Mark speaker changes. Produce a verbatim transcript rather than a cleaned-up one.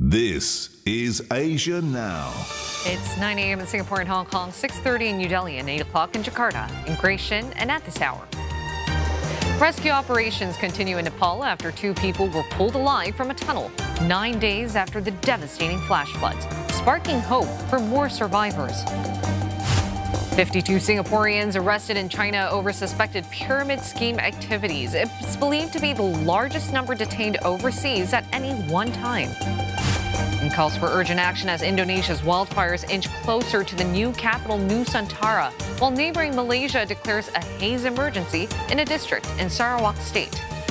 Speaker 1: This is Asia Now.
Speaker 2: It's nine a.m. in Singapore and Hong Kong, six thirty in New Delhi, and eight o'clock in Jakarta. In Gration, and at this hour. Rescue operations continue in Nepal after two people were pulled alive from a tunnel nine days after the devastating flash floods, sparking hope for more survivors. fifty-two Singaporeans arrested in China over suspected pyramid scheme activities. It's believed to be the largest number detained overseas at any one time. And calls for urgent action as Indonesia's wildfires inch closer to the new capital Nusantara, while neighboring Malaysia declares a haze emergency in a district in Sarawak State.